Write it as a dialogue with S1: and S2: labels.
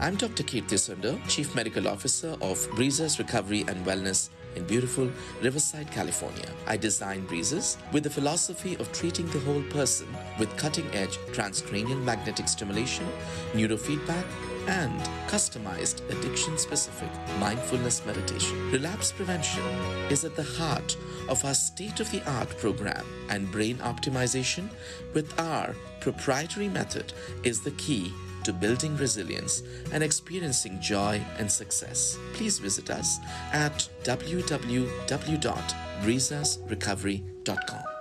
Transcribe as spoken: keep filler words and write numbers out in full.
S1: I'm Doctor Kirti Sundar, Chief Medical Officer of Breezes Recovery and Wellness in beautiful Riverside, California. I design Breezes with the philosophy of treating the whole person with cutting-edge transcranial magnetic stimulation, neurofeedback, and customized addiction-specific mindfulness meditation. Relapse prevention is at the heart of our state-of-the-art program, and brain optimization with our proprietary method is the key to building resilience and experiencing joy and success. Please visit us at w w w dot breezes recovery dot com.